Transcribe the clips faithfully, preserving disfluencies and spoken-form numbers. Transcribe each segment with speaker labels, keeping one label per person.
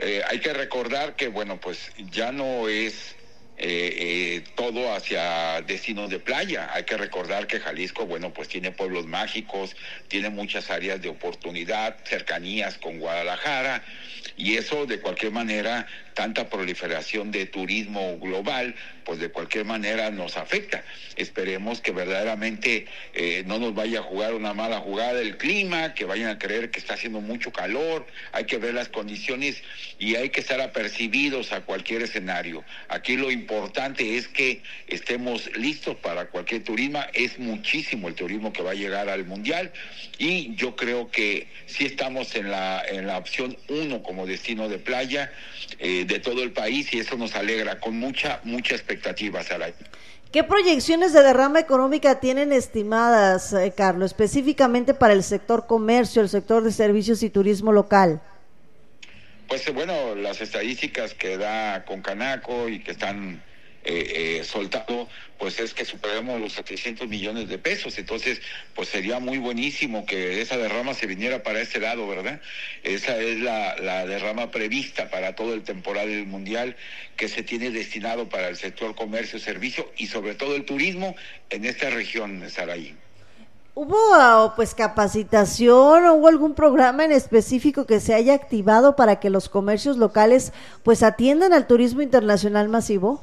Speaker 1: eh, hay que recordar que, bueno, pues ya no es eh, eh, todo hacia destinos de playa. Hay que recordar que Jalisco, bueno, pues tiene pueblos mágicos, tiene muchas áreas de oportunidad, cercanías con Guadalajara, y eso de cualquier manera, tanta proliferación de turismo global, pues de cualquier manera nos afecta. Esperemos que verdaderamente eh, no nos vaya a jugar una mala jugada el clima, que vayan a creer que está haciendo mucho calor. Hay que ver las condiciones y hay que estar apercibidos a cualquier escenario. Aquí lo importante es que estemos listos para cualquier turismo. Es muchísimo el turismo que va a llegar al Mundial, y yo creo que sí estamos en la, en la opción uno como destino de playa eh, de todo el país, y eso nos alegra con mucha, mucha expectativa, Saray.
Speaker 2: ¿Qué proyecciones de derrama económica tienen estimadas, eh, Carlos, específicamente para el sector comercio, el sector de servicios y turismo local?
Speaker 1: Pues bueno, las estadísticas que da Concanaco y que están eh, eh, soltando, pues es que superemos los setecientos millones de pesos. Entonces, pues sería muy buenísimo que esa derrama se viniera para este lado, ¿verdad? Esa es la, la derrama prevista para todo el temporal del Mundial, que se tiene destinado para el sector comercio, servicio y sobre todo el turismo en esta región, Saraí.
Speaker 2: ¿Hubo pues capacitación o hubo algún programa en específico que se haya activado para que los comercios locales pues atiendan al turismo internacional masivo?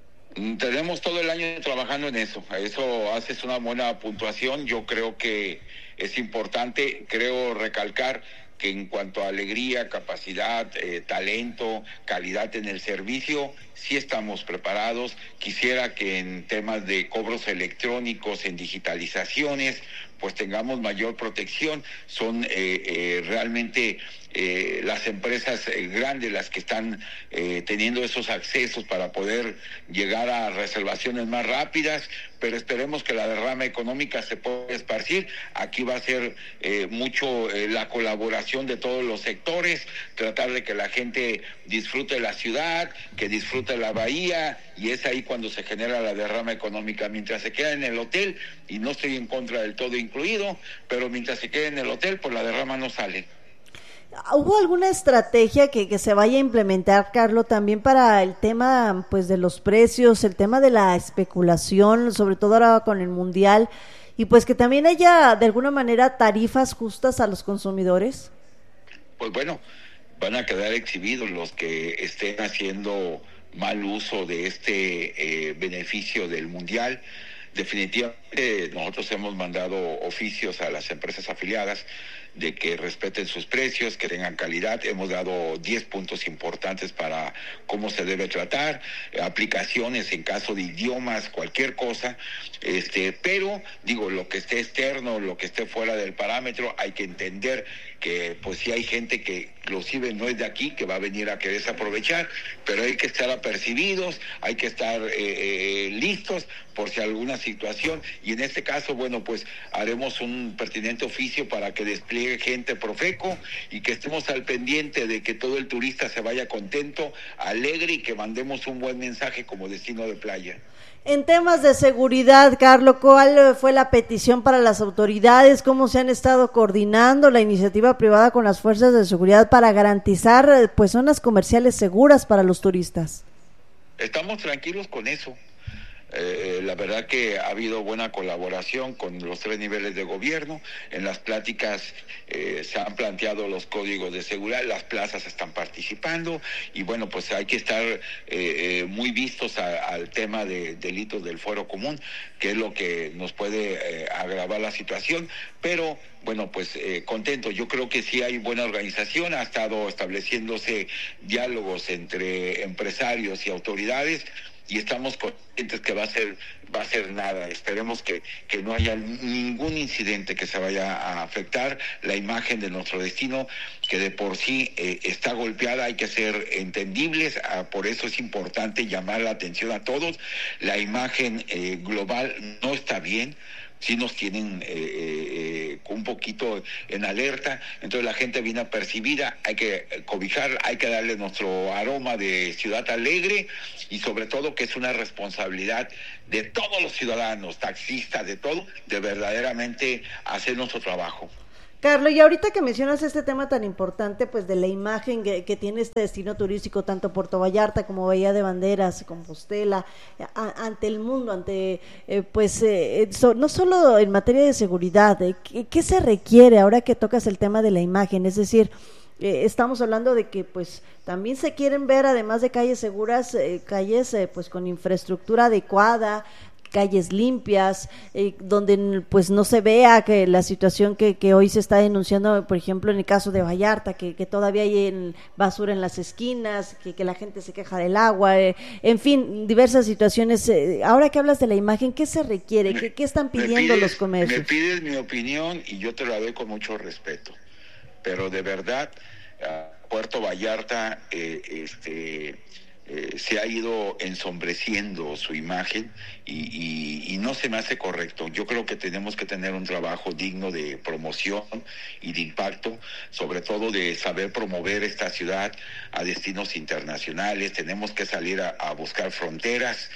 Speaker 1: Tenemos todo el año trabajando en eso. Eso haces una buena puntuación. Yo creo que es importante, creo recalcar que en cuanto a alegría, capacidad, eh, talento, calidad en el servicio, sí estamos preparados. Quisiera que en temas de cobros electrónicos, en digitalizaciones, pues tengamos mayor protección. Son eh, eh, realmente eh, las empresas eh, grandes las que están eh, teniendo esos accesos para poder llegar a reservaciones más rápidas, pero esperemos que la derrama económica se pueda esparcir. Aquí va a ser eh, mucho eh, la colaboración de todos los sectores, tratar de que la gente disfrute la ciudad, que disfrute la bahía, y es ahí cuando se genera la derrama económica. Mientras se queda en el hotel, y no estoy en contra del todo incluido, pero mientras se quede en el hotel, pues la derrama no sale.
Speaker 2: ¿Hubo alguna estrategia que, que se vaya a implementar, Carlos, también para el tema pues de los precios, el tema de la especulación, sobre todo ahora con el Mundial, y pues que también haya de alguna manera tarifas justas a los consumidores?
Speaker 1: Pues bueno, van a quedar exhibidos los que estén haciendo mal uso de este eh, beneficio del Mundial. Definitivamente nosotros hemos mandado oficios a las empresas afiliadas de que respeten sus precios, que tengan calidad. Hemos dado diez puntos importantes para cómo se debe tratar, aplicaciones en caso de idiomas, cualquier cosa, este, pero digo, lo que esté externo, lo que esté fuera del parámetro, hay que entender que pues sí hay gente que inclusive no es de aquí, que va a venir a quererse aprovechar, pero hay que estar apercibidos, hay que estar eh, eh, listos por si alguna situación, y en este caso, bueno, pues haremos un pertinente oficio para que despliegue gente Profeco y que estemos al pendiente de que todo el turista se vaya contento, alegre, y que mandemos un buen mensaje como destino de playa.
Speaker 2: En temas de seguridad, Carlos, ¿cuál fue la petición para las autoridades? ¿Cómo se han estado coordinando la iniciativa privada con las fuerzas de seguridad para garantizar pues zonas comerciales seguras para los turistas?
Speaker 1: Estamos tranquilos con eso. Eh, la verdad que ha habido buena colaboración con los tres niveles de gobierno. En las pláticas eh, se han planteado los códigos de seguridad, las plazas están participando, y bueno, pues hay que estar eh, eh, muy vistos a, al tema de delitos del fuero común, que es lo que nos puede eh, agravar la situación, pero bueno, pues eh, contento. Yo creo que sí hay buena organización, ha estado estableciéndose diálogos entre empresarios y autoridades, y estamos conscientes que va a ser va a ser nada. Esperemos que, que no haya ningún incidente que se vaya a afectar la imagen de nuestro destino, que de por sí eh, está golpeada. Hay que ser entendibles, ah, por eso es importante llamar la atención a todos. La imagen eh, global no está bien, sí nos tienen eh, eh, un poquito en alerta, entonces la gente viene apercibida, hay que cobijar, hay que darle nuestro aroma de ciudad alegre, y sobre todo que es una responsabilidad de todos los ciudadanos, taxistas, de todo, de verdaderamente hacer nuestro trabajo.
Speaker 2: Carlos, y ahorita que mencionas este tema tan importante, pues de la imagen que, que tiene este destino turístico, tanto Puerto Vallarta como Bahía de Banderas, Compostela, a, ante el mundo, ante, eh, pues, eh, so, no solo en materia de seguridad, eh, ¿qué, ¿qué se requiere ahora que tocas el tema de la imagen? Es decir, Eh, estamos hablando de que pues también se quieren ver, además de calles seguras, eh, calles eh, pues con infraestructura adecuada, calles limpias, eh, donde pues no se vea que la situación que, que hoy se está denunciando, por ejemplo en el caso de Vallarta, que, que todavía hay en basura en las esquinas, que, que la gente se queja del agua, eh, en fin, diversas situaciones. Eh, ahora que hablas de la imagen, ¿qué se requiere? ¿Qué, qué están pidiendo
Speaker 1: pides,
Speaker 2: los comercios?
Speaker 1: Me pides mi opinión y yo te la doy con mucho respeto, pero de verdad uh, Puerto Vallarta eh, este eh, se ha ido ensombreciendo su imagen y, y, y no se me hace correcto. Yo creo que tenemos que tener un trabajo digno de promoción y de impacto, sobre todo de saber promover esta ciudad a destinos internacionales. Tenemos que salir a, a buscar fronteras.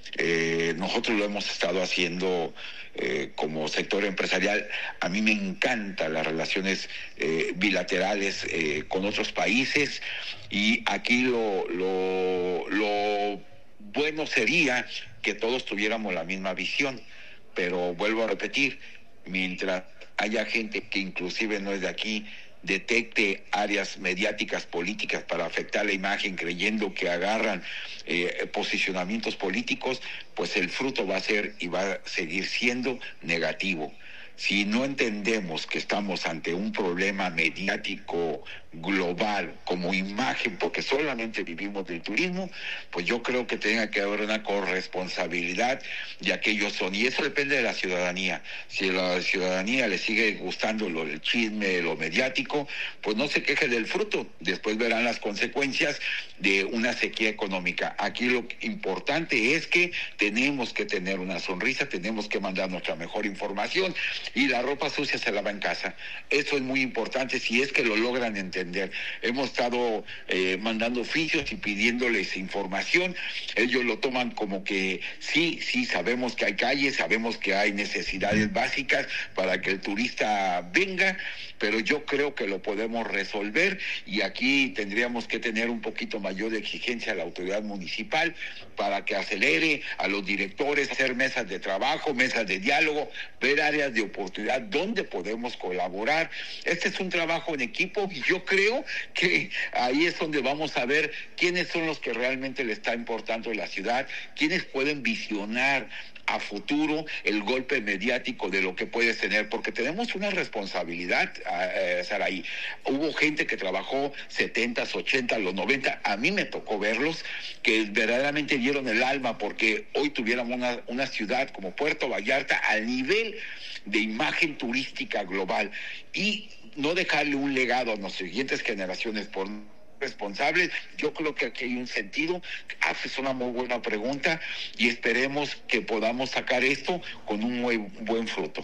Speaker 1: Eh, nosotros lo hemos estado haciendo eh, como sector empresarial. A mí me encantan las relaciones eh, bilaterales eh, con otros países, y aquí lo, lo, lo bueno sería que todos tuviéramos la misma visión, pero vuelvo a repetir, mientras haya gente que inclusive no es de aquí, detecte áreas mediáticas políticas para afectar la imagen creyendo que agarran eh, posicionamientos políticos, pues el fruto va a ser y va a seguir siendo negativo. Si no entendemos que estamos ante un problema mediático global como imagen, porque solamente vivimos del turismo, pues yo creo que tenga que haber una corresponsabilidad de aquellos son, y eso depende de la ciudadanía. Si a la ciudadanía le sigue gustando lo del chisme, lo mediático, pues no se queje del fruto, después verán las consecuencias de una sequía económica. Aquí lo importante es que tenemos que tener una sonrisa, tenemos que mandar nuestra mejor información, y la ropa sucia se lava en casa. Eso es muy importante si es que lo logran entender. Hemos estado eh, mandando oficios y pidiéndoles información. Ellos lo toman como que sí, sí, sabemos que hay calles, sabemos que hay necesidades básicas para que el turista venga, pero yo creo que lo podemos resolver, y aquí tendríamos que tener un poquito mayor de exigencia a la autoridad municipal para que acelere, a los directores, hacer mesas de trabajo, mesas de diálogo, ver áreas de oportunidad donde podemos colaborar. Este es un trabajo en equipo, y yo creo que ahí es donde vamos a ver quiénes son los que realmente le está importando la ciudad, quiénes pueden visionar a futuro el golpe mediático de lo que puedes tener, porque tenemos una responsabilidad, eh, Saraí. Hubo gente que trabajó setentas, ochentas, los noventa, a mí me tocó verlos, que verdaderamente dieron el alma porque hoy tuviéramos una, una ciudad como Puerto Vallarta al nivel de imagen turística global, y no dejarle un legado a nuestras siguientes generaciones por responsables. Yo creo que aquí hay un sentido. Haces una muy buena pregunta y esperemos que podamos sacar esto con un muy buen fruto.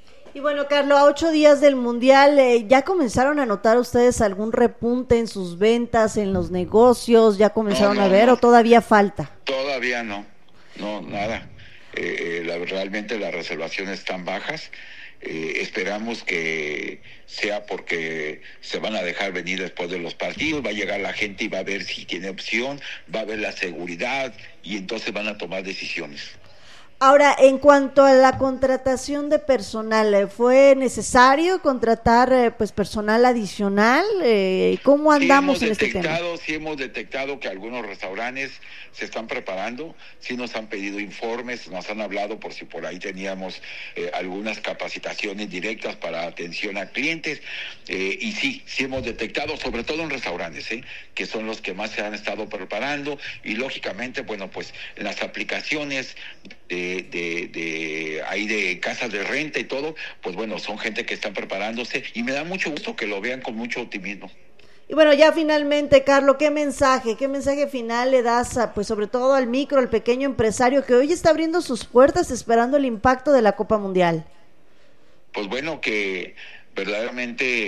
Speaker 2: Y bueno, Carlos, a ocho días del Mundial, eh, ¿ya comenzaron a notar ustedes algún repunte en sus ventas, en los negocios? ¿Ya comenzaron no, no, a ver no. o todavía falta?
Speaker 1: Todavía no, no, nada. Eh, la, realmente las reservaciones están bajas. Eh, esperamos que sea porque se van a dejar venir después de los partidos, va a llegar la gente y va a ver si tiene opción, va a ver la seguridad, y entonces van a tomar decisiones.
Speaker 2: Ahora, en cuanto a la contratación de personal, ¿fue necesario contratar eh, pues personal adicional? Eh, ¿Cómo andamos
Speaker 1: sí
Speaker 2: en este tema?
Speaker 1: Sí hemos detectado que algunos restaurantes se están preparando, sí nos han pedido informes, nos han hablado por si por ahí teníamos eh, algunas capacitaciones directas para atención a clientes, eh, y sí, sí hemos detectado, sobre todo en restaurantes, ¿eh? que son los que más se han estado preparando, y lógicamente, bueno, pues en las aplicaciones de De, de ahí de casas de renta y todo, pues bueno, son gente que están preparándose, y me da mucho gusto que lo vean con mucho optimismo.
Speaker 2: Y bueno, ya finalmente, Carlos, ¿qué mensaje, qué mensaje final le das a, pues sobre todo al micro, al pequeño empresario que hoy está abriendo sus puertas esperando el impacto de la Copa Mundial?
Speaker 1: Pues bueno, que verdaderamente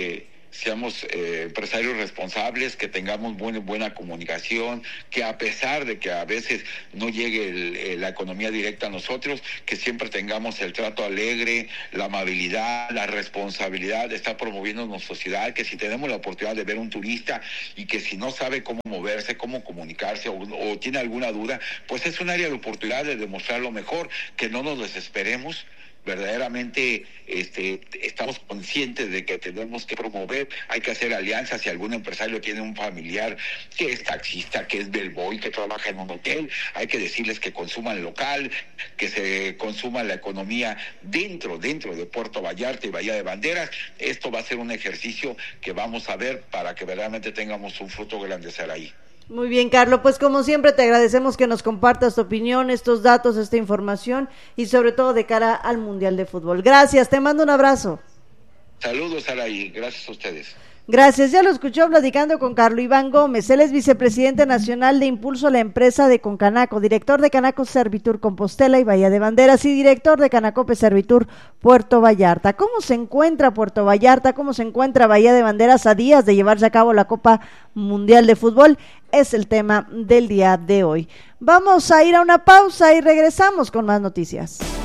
Speaker 1: seamos eh, empresarios responsables, que tengamos buena, buena comunicación, que a pesar de que a veces no llegue el, el, la economía directa a nosotros, que siempre tengamos el trato alegre, la amabilidad, la responsabilidad de estar promoviendo nuestra sociedad, que si tenemos la oportunidad de ver un turista y que si no sabe cómo moverse, cómo comunicarse o, o tiene alguna duda, pues es un área de oportunidad de demostrar lo mejor, que no nos desesperemos. Verdaderamente este, estamos conscientes de que tenemos que promover, hay que hacer alianzas. Si algún empresario tiene un familiar que es taxista, que es bellboy, que trabaja en un hotel, hay que decirles que consuman local, que se consuma la economía dentro, dentro de Puerto Vallarta y Bahía de Banderas. Esto va a ser un ejercicio que vamos a ver para que verdaderamente tengamos un fruto grandecer ahí.
Speaker 2: Muy bien, Carlos, pues como siempre te agradecemos que nos compartas tu opinión, estos datos, esta información y sobre todo de cara al Mundial de Fútbol. Gracias, te mando un abrazo.
Speaker 1: Saludos, Araí, gracias a ustedes.
Speaker 2: Gracias, ya lo escuchó platicando con Carlos Iván Gómez, él es vicepresidente nacional de Impulso a la Empresa de Concanaco, director de Canaco Servitur Compostela y Bahía de Banderas y director de Canacope Servitur Puerto Vallarta. ¿Cómo se encuentra Puerto Vallarta? ¿Cómo se encuentra Bahía de Banderas a días de llevarse a cabo la Copa Mundial de Fútbol? Es el tema del día de hoy. Vamos a ir a una pausa y regresamos con más noticias.